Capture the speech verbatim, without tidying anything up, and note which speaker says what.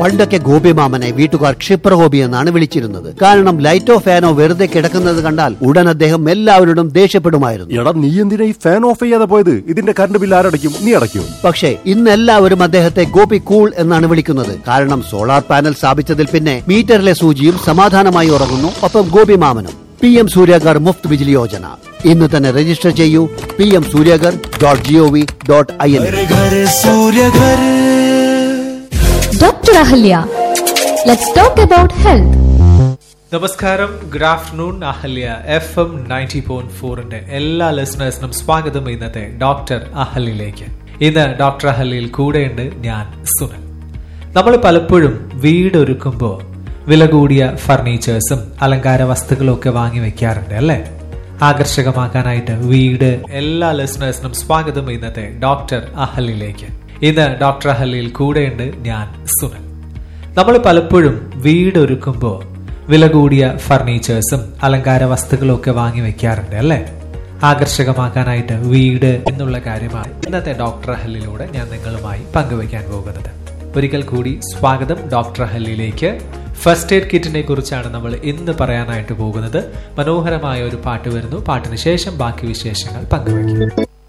Speaker 1: പണ്ടൊക്കെ ഗോപിമാമനെ വീട്ടുകാർ ക്ഷിപ്രഗോപി എന്നാണ് വിളിച്ചിരുന്നത്. കാരണം ലൈറ്റോ ഫാനോ വെറുതെ കിടക്കുന്നത് കണ്ടാൽ ഉടൻ അദ്ദേഹം എല്ലാവരോടും ദേഷ്യപ്പെടുമായിരുന്നു.
Speaker 2: എടാ നീ എന്തിനാ ഈ ഫാൻ ഓഫ് ചെയ്യാതെ പോയത്? ഇതിന്റെ കറണ്ട് ബില്ല് ആരടയ്ക്കും? നീ അടയ്ക്കും.
Speaker 1: പക്ഷേ ഇന്ന് എല്ലാവരും അദ്ദേഹത്തെ ഗോപി കൂൾ എന്നാണ് വിളിക്കുന്നത്. കാരണം സോളാർ പാനൽ സ്ഥാപിച്ചതിൽ പിന്നെ മീറ്ററിലെ സൂചിയും സമാധാനമായി ഉറങ്ങുന്നു. ഒപ്പം ഗോപിമാമനും. പി എം സൂര്യഗർ മുഫ്ത് ബിജ്ലി യോജന ഇന്ന് തന്നെ രജിസ്റ്റർ ചെയ്യൂ. P M Suryaghar dot G O V dot I N.
Speaker 3: Doctor Ahalya, let's talk about health.
Speaker 4: നമസ്കാരം, good afternoon. Ahalya F M ninety point ഫോറിന്റെ എല്ലാ ലിസണേഴ്സിനും സ്വാഗതം ഇന്നത്തെ ഡോക്ടർ അഹല്യയിലേക്ക്. ഇന്ന് ഡോക്ടർ അഹല്യയിൽ കൂടെയുണ്ട് ഞാൻ സുനൽ. നമ്മൾ പലപ്പോഴും വീടൊരുക്കുമ്പോൾ വില കൂടിയ ഫർണിച്ചേഴ്സും അലങ്കാര വസ്തുക്കളും ഒക്കെ വാങ്ങി വെക്കാറുണ്ട് അല്ലെ? ആകർഷകമാക്കാനായിട്ട് വീട്. എല്ലാ ലിസണേഴ്സിനും സ്വാഗതം ഇന്നത്തെ ഡോക്ടർ അഹല്യയിലേക്ക്. ഇന്ന് ഡോക്ടർ അഹല്യയിൽ കൂടെയുണ്ട് ഞാൻ സുനൽ. നമ്മൾ പലപ്പോഴും വീടൊരുക്കുമ്പോൾ വില കൂടിയ ഫർണിച്ചേഴ്സും അലങ്കാര വസ്തുക്കളും ഒക്കെ വാങ്ങി വെക്കാറുണ്ട് അല്ലെ? ആകർഷകമാക്കാനായിട്ട് വീട് എന്നുള്ള കാര്യമാണ് ഇന്നത്തെ ഡോക്ടർ അഹല്യയിലൂടെ ഞാൻ നിങ്ങളുമായി പങ്കുവയ്ക്കാൻ പോകുന്നത്. ഒരിക്കൽ കൂടി സ്വാഗതം ഡോക്ടർ അഹല്യയിലേക്ക്. ഫസ്റ്റ് എയ്ഡ് കിറ്റിനെ കുറിച്ചാണ് നമ്മൾ ഇന്ന് പറയാനായിട്ട് പോകുന്നത്. മനോഹരമായ ഒരു പാട്ട് വരുന്നു. പാട്ടിന് ശേഷം ബാക്കി വിശേഷങ്ങൾ പങ്കുവയ്ക്കും.